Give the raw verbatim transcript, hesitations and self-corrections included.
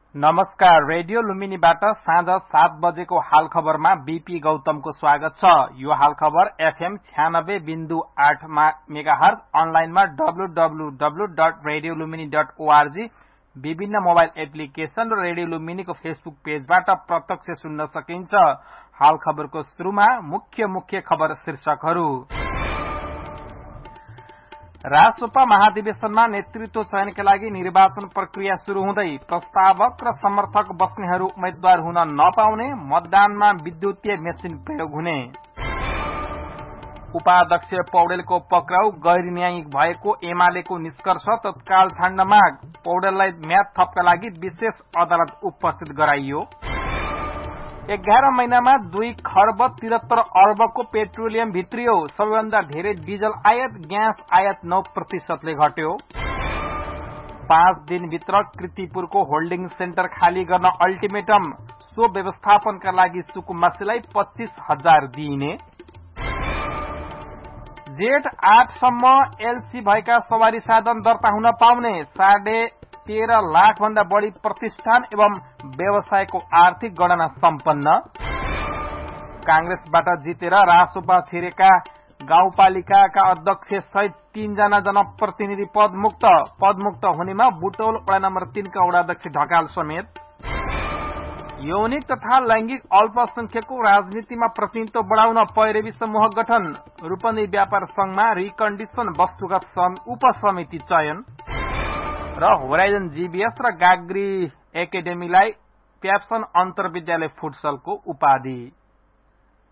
नमस्कार। रेडियो लुम्बिनीबाट साँझ सात बजेको हाल खबरमा बीपी गौतमको स्वागत छ। यो हाल खबर एफएम छ्यानब्बे बिन्दु आठ मेगाहर्ज, अनलाइनमा W W W dot radio Lumbini dot ORG, विभिन्न मोबाइल एप्लिकेशन र रेडियो लुम्बिनीको फेसबुक पेजबाट प्रत्यक्ष सुन्न सकिन्छ। हाल खबरको शुरूमा मुख्य मुख्य खबर शीर्षकहरू। राष्ट्रपा महाधिवेशनमा नेतृत्व चयनका लागि निर्वाचन प्रक्रिया शुरू हुँदै प्रस्तावक र समर्थक बस्नेहरू उम्मेद्वार हुन नपाउने, मतदानमा विद्युतीय मेसिन प्रयोग हुने। उपाध्यक्ष पौडेलको पक्राउ गैर न्यायिक भएको एमालेको निष्कर्ष तत्काल छाड्न माग, पौडेललाई म्याद थपका लागि विशेष अदालत उपस्थित गराइयो। एघार महिनामा दुई खर्ब तिहत्तर अर्बको पेट्रोलियम भित्रियो, सबैभन्दा धेरै डिजल आयात, ग्यास आयात नौ प्रतिशतले घट्यो। पाँच दिनभित्र कृतिपुरको होल्डिङ सेन्टर खाली गर्न अल्टिमेटम, सो व्यवस्थापनका लागि सुकुम्बासीलाई पच्चीस हजार दिइने। जेठ आठसम्म एलसी भएका सवारी साधन दर्ता हुन पाउने, साढे तेह्र लाख भन्दा बढ़ी प्रतिष्ठान एवं व्यवसायको आर्थिक गणना सम्पन्न। कांग्रेसबाट जितेर रासोपा छिरेका गाउँपालिकाका अध्यक्ष सहित तीनजना जनप्रतिनिधि पदमुक्त, पदमुक्त हुनेमा बुटौल वडा नम्बर तीनका वडाध्यक्ष ढकाल समेत। यौनिक तथा लैंगिक अल्पसंख्यकको राजनीतिमा प्रतिनिधित्व बढ़ाउन पैरेवी समूह गठन, रूपन्देही व्यापार संघमा रिकन्डिसन वस्तुगत उपसमिति चयन र होराइजन जीबीएस र गाग्री एकाडेमीलाई प्याप्सन अन्तर्विद्यालय फुटसलको उपाधि।